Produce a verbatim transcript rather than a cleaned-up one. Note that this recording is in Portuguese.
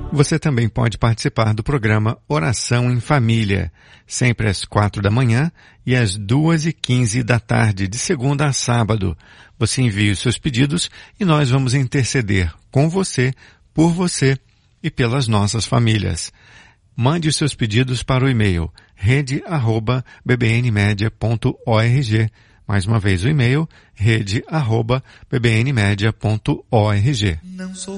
Você também pode participar do programa Oração em Família, sempre às quatro da manhã e às duas e quinze da tarde, de segunda a sábado. Você envia os seus pedidos e nós vamos interceder com você, por você e pelas nossas famílias. Mande os seus pedidos para o e-mail rede arroba b b n media ponto org. Mais uma vez o e-mail rede arroba b b n media ponto org. Não sou